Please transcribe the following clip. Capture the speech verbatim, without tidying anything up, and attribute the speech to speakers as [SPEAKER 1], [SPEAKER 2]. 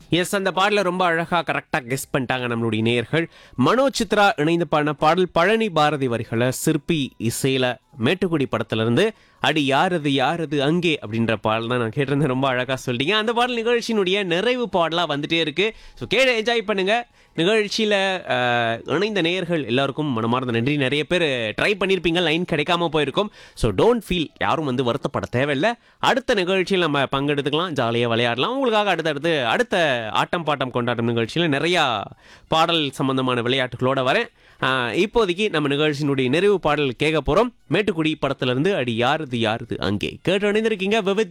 [SPEAKER 1] S, அந்த பாடல ரொம்ப அழகா கரெக்டா கெஸ் பண்ணிட்டாங்க நம்மளுடைய நேயர்கள். மனோஜ் சித்ரா இணைந்து பாடின பாடல் பழனி பாரதி வரிகளை சிற்பி இசையில மேட்டுக்குடி படத்துல இருந்து அடி யாரது யாரது அங்கே அப்படின்ற பாடல் தான் நான் கேட்டிருந்தேன். ரொம்ப அழகா சொல்லிட்டீங்க. அந்த பாடல் நிகழ்ச்சியினுடைய நிறைவு பாடலா வந்துட்டே இருக்கு. ஸோ கேட்டு என்ஜாய் பண்ணுங்க. நிகழ்ச்சியில் இணைந்த நேயர்கள் எல்லாருக்கும் மனமார்ந்த நன்றி. நிறைய பேர் ட்ரை பண்ணியிருப்பீங்க, லைன் கிடைக்காம போயிருக்கும். ஸோ டோன்ட் ஃபீல், யாரும் வந்து வருத்தப்பட தேவையில்லை. அடுத்த நிகழ்ச்சியில் நம்ம பங்கெடுத்துக்கலாம், ஜாலியாக விளையாடலாம். உங்களுக்காக அடுத்தடுத்து அடுத்த ஆட்டம் பாட்டம் கொண்டாட்டம் நிகழ்ச்சியில் நிறையா பாடல் சம்பந்தமான விளையாட்டுகளோட வரேன். இப்போதைக்கு நம்ம நிகழ்ச்சியினுடைய நிறைவு பாடல் கேட்க போகிறோம். மேட்டுக்குடி படத்திலிருந்து அடி யாருது யாருது அங்கே கேட்டு அணிந்திருக்கீங்க விவித்